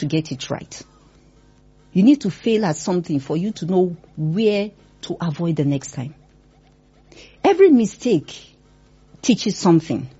to get it right. You need to fail at something for you to know where to avoid the next time. Every mistake teaches something.